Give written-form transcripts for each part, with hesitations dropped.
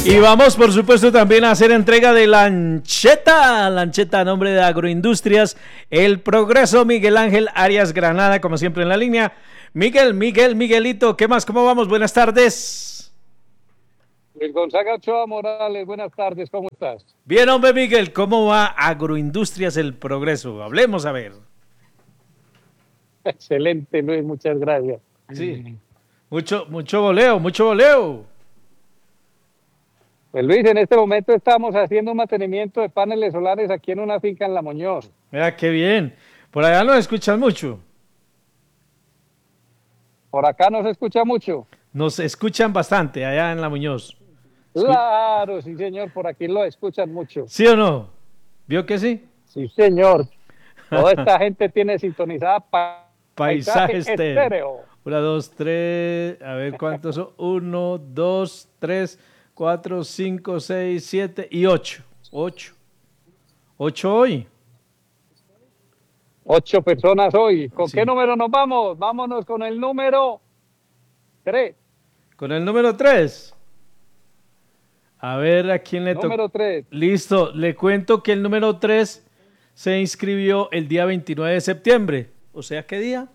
Y vamos, por supuesto, también a hacer entrega de lancheta a nombre de Agroindustrias El Progreso, Miguel Ángel Arias Granada, como siempre en la línea. Miguelito, ¿qué más? ¿Cómo vamos? Buenas tardes. Luis Gonzaga Ochoa Morales, buenas tardes, ¿cómo estás? Bien, hombre, Miguel, ¿cómo va Agroindustrias El Progreso? Hablemos a ver. Excelente, Luis, muchas gracias. Sí, mucho voleo. Pues Luis, en este momento estamos haciendo un mantenimiento de paneles solares aquí en una finca en La Muñoz. Mira, qué bien. Por allá nos escuchan mucho. Por acá no se escucha mucho. Nos escuchan bastante allá en La Muñoz. Claro, sí señor, por aquí lo escuchan mucho. ¿Sí o no? ¿Vio que sí? Sí señor. Toda esta gente tiene sintonizada Paisaje estéreo. 1, 2, 3, a ver cuántos son. 1, 2, 3, 4, 5, 6, 7 y 8. 8 hoy. 8 personas hoy. ¿Con Sí. qué número nos vamos? Vámonos con el número 3. Con el número 3. A ver a quién le toca. Número 3. Listo, le cuento que el número 3 se inscribió el día 29 de septiembre. O sea, ¿qué día?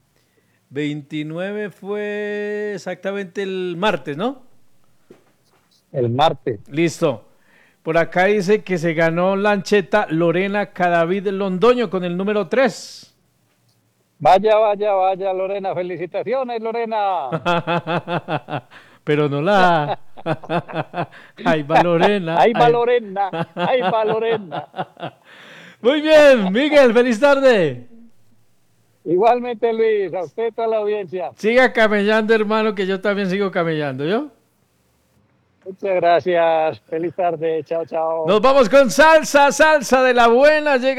29 fue exactamente el martes, ¿no? El martes. Listo. Por acá dice que se ganó lancheta Lorena Cadavid Londoño con el número 3. Vaya, Lorena. Felicitaciones, Lorena. Pero no la... Ahí va Lorena. Ahí va Lorena. Muy bien, Miguel, feliz tarde. Igualmente, Luis, a usted, toda la audiencia. Siga camellando, hermano, que yo también sigo camellando, ¿yo? Muchas gracias. Feliz tarde. Chao. Nos vamos con salsa de la buena. Llega